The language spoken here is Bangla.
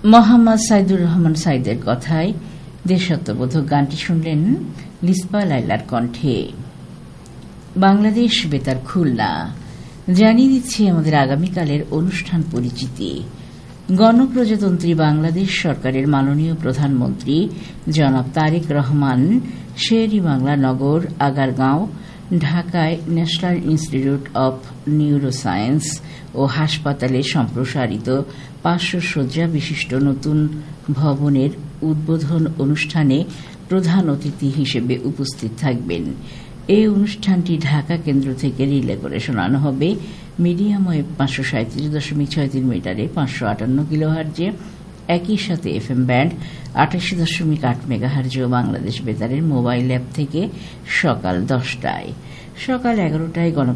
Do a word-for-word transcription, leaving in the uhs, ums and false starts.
মোহাম্মদ সাইদুর রহমান সাইদের কথায় দেশাত্মবোধক গানটি শুনলেন লিসপা লাইলার কণ্ঠে। বাংলাদেশ বেতার খুলনা জানিয়ে দিচ্ছি আমাদের আগামীকালের অনুষ্ঠান পরিচিতি। গণপ্রজাতন্ত্রী বাংলাদেশ সরকারের মাননীয় প্রধানমন্ত্রী জনাব তারেক রহমান শের-ই বাংলা নগর আগারগাঁও ঢাকায় ন্যাশনাল ইনস্টিটিউট অব নিউরোসায়েন্স ও হাসপাতালে সম্প্রসারিত পাঁচশো শয্যা বিশিষ্ট নতুন ভবনের উদ্বোধন অনুষ্ঠানে প্রধান অতিথি হিসেবে উপস্থিত থাকবেন। এই অনুষ্ঠানটি ঢাকা কেন্দ্র থেকে রিলে করে শোনানো হবে মিডিয়াম ওয়েভ পাঁচশো সাঁত্রিশ দশমিক ছয় তিন মিটারে পাঁচশো আটান্ন কিলোহার্জে, একই সাথে এফ এম ব্যান্ড আটাশি দশমিক আট মেগাহার্জ ও বাংলাদেশ বেতারের মোবাইল অ্যাপ থেকে সকাল দশটায়। সকাল এগারোটায় গণ